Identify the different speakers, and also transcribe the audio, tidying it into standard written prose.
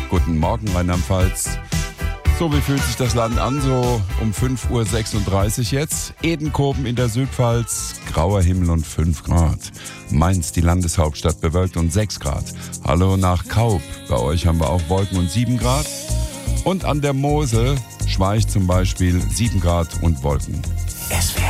Speaker 1: Guten Morgen, Rheinland-Pfalz. So, wie fühlt sich das Land an? So um 5.36 Uhr jetzt. Edenkoben in der Südpfalz, grauer Himmel und 5 Grad. Mainz, die Landeshauptstadt, bewölkt und 6 Grad. Hallo nach Kaub. Bei euch haben wir auch Wolken und 7 Grad. Und an der Mosel, Schweich zum Beispiel, 7 Grad und Wolken.
Speaker 2: SWR